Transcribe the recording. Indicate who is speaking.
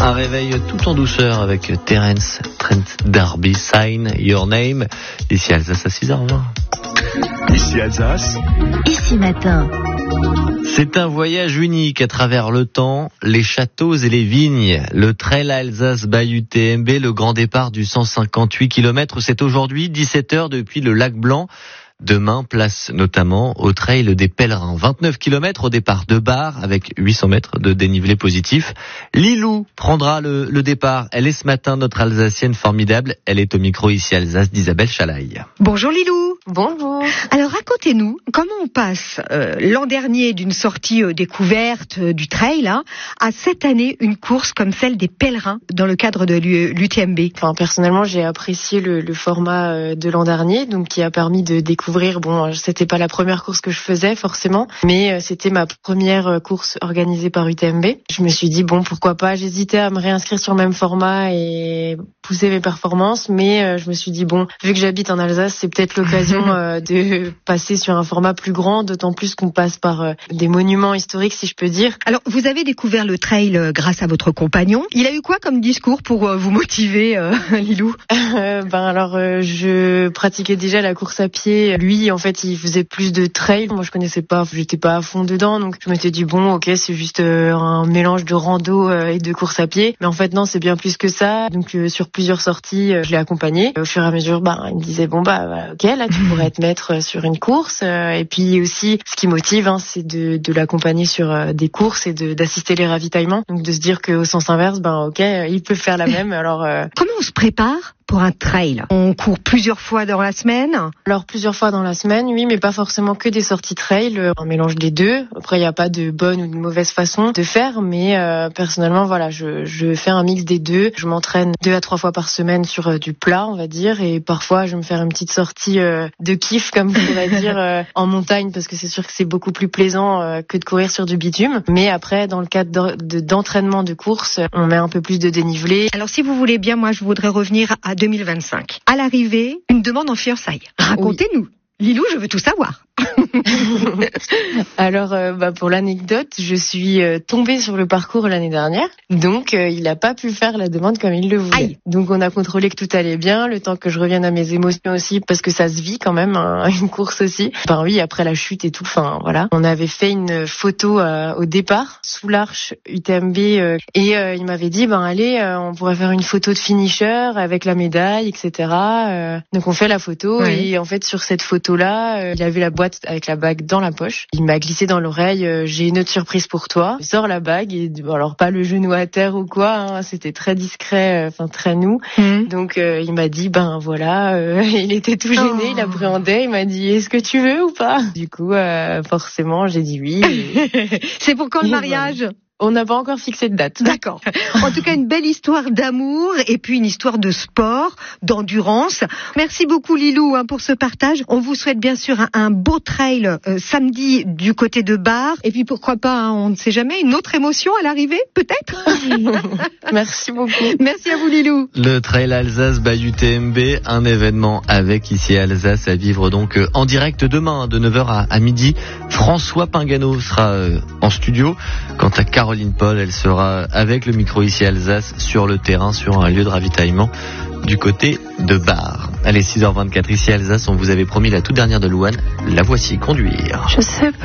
Speaker 1: Un réveil tout en douceur avec Terence Trent D'Arby, Sign Your Name. Ici Alsace à 6h20.
Speaker 2: Ici Alsace.
Speaker 3: Ici matin.
Speaker 1: C'est un voyage unique à travers le temps, les châteaux et les vignes. Le Trail Alsace by UTMB, le grand départ du 158 km, c'est aujourd'hui 17h depuis le lac Blanc. Demain, place notamment au Trail des Pèlerins. 29 km au départ de Bar avec 800 mètres de dénivelé positif. Lilou prendra le départ. Elle est ce matin notre Alsacienne formidable. Elle est au micro ici Alsace d'Isabelle Chalaille.
Speaker 4: Bonjour Lilou.
Speaker 3: Bonjour.
Speaker 4: Alors racontez-nous comment on passe l'an dernier d'une sortie découverte du trail à cette année une course comme celle des Pèlerins dans le cadre de l'UTMB.
Speaker 5: Enfin, personnellement, j'ai apprécié le format de l'an dernier, donc qui a permis de découvrir. Bon, c'était pas la première course que je faisais forcément, mais c'était ma première course organisée par UTMB. Je me suis dit bon, pourquoi pas. J'hésitais à me réinscrire sur le même format et pousser mes performances, mais je me suis dit bon, vu que j'habite en Alsace, c'est peut-être l'occasion de passer sur un format plus grand, d'autant plus qu'on passe par des monuments historiques, si je peux dire.
Speaker 4: Alors, vous avez découvert le trail grâce à votre compagnon. Il a eu quoi comme discours pour vous motiver, Lilou?
Speaker 5: Je pratiquais déjà la course à pied. Lui, en fait, il faisait plus de trail. Moi, je connaissais pas, j'étais pas à fond dedans, donc je m'étais dit bon, ok, c'est juste un mélange de rando et de course à pied. Mais en fait, non, c'est bien plus que ça. Donc, sur plusieurs sorties, je l'ai accompagné. Au fur et à mesure, il me disait bon ok, là, tu pourrais te mettre sur une course. Et puis aussi, ce qui motive, c'est de l'accompagner sur des courses et d'assister les ravitaillements. Donc, de se dire qu'au sens inverse, ok, il peut faire la même. Alors,
Speaker 4: comment on se prépare pour un trail? On court plusieurs fois dans la semaine?
Speaker 5: Alors plusieurs fois dans la semaine, oui, mais pas forcément que des sorties trail, un mélange des deux. Après, il n'y a pas de bonne ou de mauvaise façon de faire, mais personnellement, voilà, je fais un mix des deux. Je m'entraîne 2 à 3 fois par semaine sur du plat, on va dire, et parfois je vais me faire une petite sortie de kiff, comme on va dire, en montagne, parce que c'est sûr que c'est beaucoup plus plaisant que de courir sur du bitume. Mais après, dans le cadre d'entraînement de course, on met un peu plus de dénivelé.
Speaker 4: Alors si vous voulez bien, moi je voudrais revenir à 2025. À l'arrivée, une demande en fiançailles. Racontez-nous. Oui. Lilou, je veux tout savoir.
Speaker 5: Alors, pour l'anecdote, je suis tombée sur le parcours l'année dernière, donc il n'a pas pu faire la demande comme il le voulait. Aïe. Donc on a contrôlé que tout allait bien, le temps que je revienne à mes émotions aussi, parce que ça se vit quand même, une course aussi. Oui, après la chute et tout, voilà. On avait fait une photo au départ, sous l'arche UTMB, et il m'avait dit, allez, on pourrait faire une photo de finisher avec la médaille, etc. Donc on fait la photo, oui. Et en fait sur cette photo-là, il avait la boîte avec la bague dans la poche. Il m'a glissé dans l'oreille, j'ai une autre surprise pour toi. Je sors la bague et alors pas le genou à terre ou quoi, c'était très discret, très nous. Donc il m'a dit voilà, il était tout gêné, il appréhendait, il m'a dit est-ce que tu veux ou pas? Du coup forcément j'ai dit oui.
Speaker 4: C'est pour quand le mariage?
Speaker 5: On n'a pas encore fixé de date.
Speaker 4: D'accord. En tout cas, une belle histoire d'amour et puis une histoire de sport, d'endurance. Merci beaucoup Lilou pour ce partage. On vous souhaite bien sûr un beau trail samedi du côté de Bar. Et puis pourquoi pas, on ne sait jamais, une autre émotion à l'arrivée, peut-être.
Speaker 5: Merci beaucoup.
Speaker 4: Merci à vous Lilou.
Speaker 1: Le Trail Alsace by UTMB, un événement avec ici Alsace à vivre donc en direct demain de 9h à midi. François Pingano sera en studio. Quant à Caroline Paul, elle sera avec le micro ici Alsace sur le terrain, sur un lieu de ravitaillement du côté de Bar. Allez, 6h24 ici Alsace, on vous avait promis la toute dernière de Louane. La voici, Conduire.
Speaker 3: Je sais pas.